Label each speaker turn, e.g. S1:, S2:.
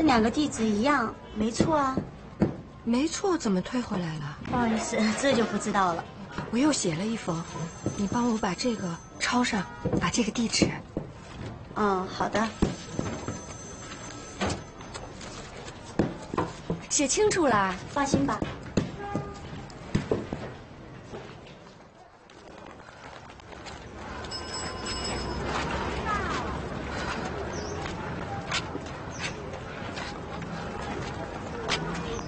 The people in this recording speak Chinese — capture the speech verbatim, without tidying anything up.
S1: 两个地址一样，没错啊。
S2: 没错，怎么退回来了？
S1: 不好意思，这就不知道了。
S2: 我又写了一封，你帮我把这个抄上，把这个地址。
S1: 嗯，好的。
S2: 写清楚了，
S1: 放心吧。